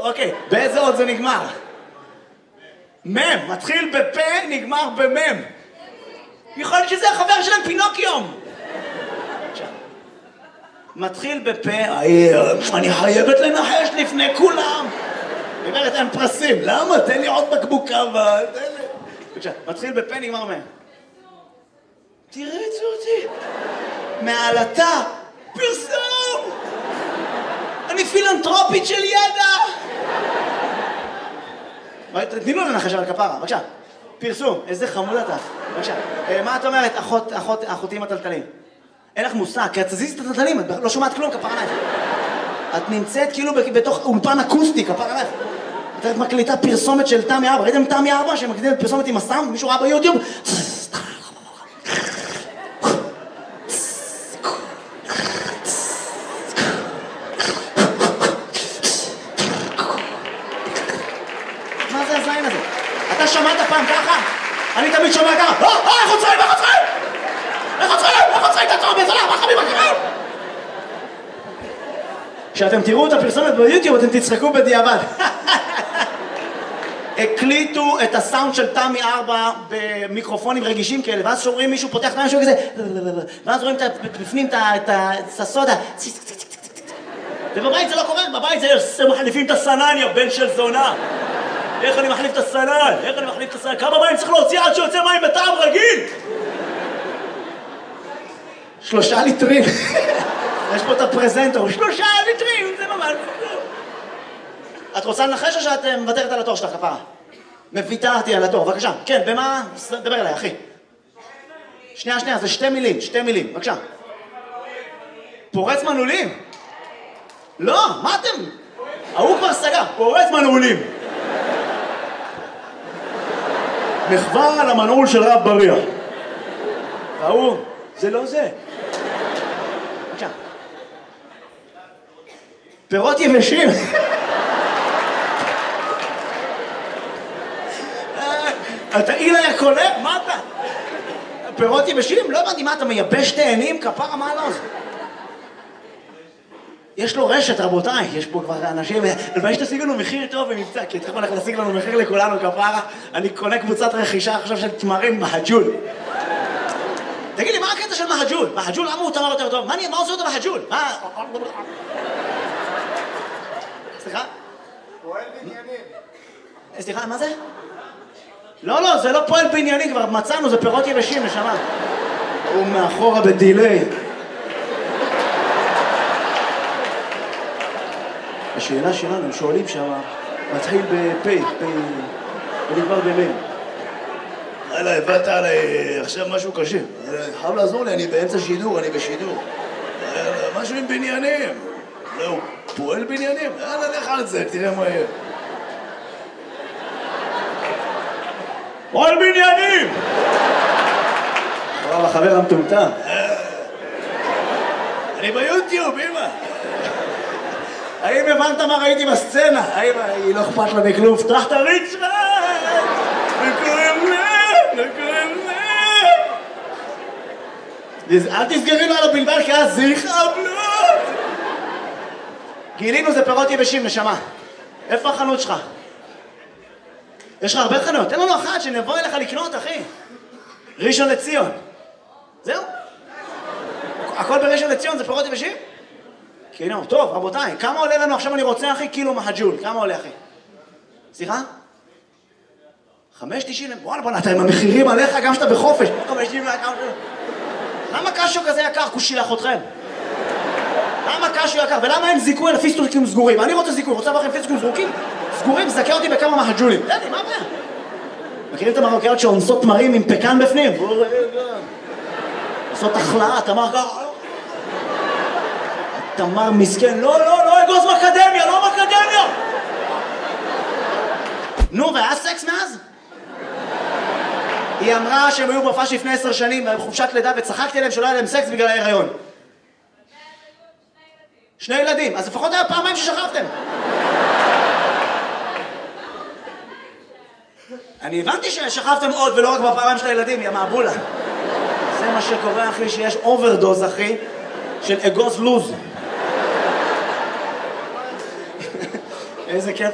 אוקיי, באיזה עוד זה נגמר? מם, מתחיל בפה, נגמר במם. יכול להיות שזה החבר שלהם פינוקיום. מתחיל בפה, אני חייבת לנחש לפני כולם. היא אומרת, אין פרסים. למה? תן לי עוד בקבוק קווה. מתחיל בפה, נגמר מם. תריצו אותי. מעלתה, פרסום. אני פילנטרופית של ידע. תתני לו לנחש על הכפרה, בבקשה. פרסום, איזה חמוד אתה. בבקשה. מה את אומרת, אחותי עם הטלטלים? אין לך מושג, כי את תזיזי את הטלטלים, את לא שומעת כלום, כפרה עלייך. את נמצאת כאילו בתוך אולפן אקוסטי, כפרה עלייך. את מקליטה פרסומת של תמי 4. ראיתם תמי 4 שמקליטה פרסומת עם הסם? מישהו ראה ביוטיוב? מה זה הזין הזה? אתה שמעת פעם ככה? אני תמיד שומע ככה. איך עוצרים? איך עוצרים? איך עוצרים? איך עוצרים? תעצור בזולה, מה חביב הקרב? כשאתם תראו את הפרסומת ביוטיוב, אתם תצחקו בדיעבד. הקליטו את הסאונד של תמי 4 במיקרופונים רגישים כאלה, ואז שומעים מישהו פותח את משהו כזה, ואז רואים בפנים את הסודה. ובבית זה לא קורה, בבית זה מחליפים את הסנן, יא בן של זונה. איך אני מחליף את הסנן? איך אני מחליף את הסנן? כמה מים צריך להוציא עד שיוצא מים בטעם רגיל? 3 ליטרים. יש פה את הפרזנטור, 3 ליטרים, זה ממש... את רוצה לנחש או שאת מוותרת על התור שלך, כפרה? מוותרתי על התור, בבקשה. כן, במה? דבר אליי, אחי. שנייה, זה 2 מילים, בבקשה. פורץ מנעולים? לא, מה אתם? ההוא כבר סגר, פורץ מנעולים. מחווה על המנעול של רב בריח. והוא, זה לא זה. בבקשה. פירות יבשים. אתה אילה יקולה? מה אתה? פירות יבשים? לא הבנתי, מה אתה מייבש תאנים? כפרה, מה לא זה? יש לו רשת, רבותיי, יש פה כבר אנשים, אבל שתשיג לנו מחיר טוב במבצע, כי תכף הולך להשיג לנו מחיר לכולנו, כפרה, אני קונה קבוצת רכישה עכשיו של תמרים מהג'ול. תגיד לי, מה הקטע של מהג'ול? מהג'ול, למה הוא תמר יותר טוב? מה עושה אותו מהג'ול? סליחה? פועל בניינים. סליחה, מה זה? לא, זה לא פועל בעניינים, כבר מצאנו, זה פירות יבשים, נשמה. הוא מאחורה בדילי. השאלה שלנו, הם שואלים שם, מתחיל בפי, ונגמר במם. הלאה, הבאת עליי עכשיו משהו קשה. חייב לעזור לי, אני באמצע שידור, אני בשידור. משהו עם בניינים. לא, הוא פועל בניינים? יאללה, לך על זה, תראה מה יהיה. פועל בניינים! וואו, החבר המטומטם. אני ביוטיוב, אמא. האם הבנת מה ראיתי בסצנה? האם היא לא אכפת לה מכלום? פתח את הרצפה! וקוראים אל תסגרי לו על הבלבל, כי אז זה יכאבלות! גילינו זה פירות יבשים, נשמה. איפה החנות שלך? יש לך הרבה חנות. תן לנו אחת שנבוא אליך לקנות, אחי. ראשון לציון. זהו? הכל בראשון לציון זה פירות יבשים? כאילו, טוב, רבותיי, כמה עולה לנו עכשיו אני רוצה, אחי, קילו מהג'ול? כמה עולה, אחי? סליחה? 5.90? וואלה, בוא נתן עם המחירים עליך גם שאתה בחופש. 5.90 למה קשו כזה יקר? הוא שילח אתכם. למה קשו יקר? ולמה אין זיכוי על פיסטוקים סגורים? אני רוצה זיכוי, רוצה לכם פיסטוקים סגורים, זכה אותי בכמה מהג'ולים. תדעי, מה הבעיה? מכירים את המרוקאיות שאונסות תמרים עם פקן בפנים? עושות החלאה, תמר ככה. תמר מסכן, לא, אגוז מקדמיה, לא מקדמיה! נו, והיה סקס מאז? היא אמרה שהם היו בהופעה לפני 10 שנים, בחופשת לידה, וצחקתי עליהם שלא היה להם סקס בגלל ההיריון. 2 ילדים, אז לפחות היה פעמיים ששכבתם. אני הבנתי ששכבתם עוד ולא רק בפעמיים של הילדים, יא מעבולה. זה מה שקורה, אחי, שיש אוברדוז, אחי, של אגוז לוז. איזה כיף.